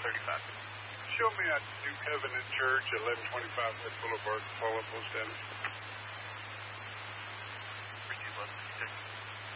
35. Show me at New Covenant Church, 1125 West Boulevard, Paula, Post Dennis.